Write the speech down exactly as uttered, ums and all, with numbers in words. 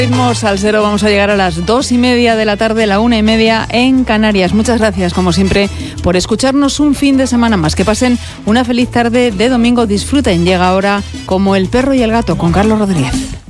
Ritmo Salsero, vamos a llegar a las dos y media de la tarde, la una y media en Canarias. Muchas gracias, como siempre, por escucharnos un fin de semana más. Que pasen una feliz tarde de domingo. Disfruten. Llega ahora Como el perro y el gato con Carlos Rodríguez.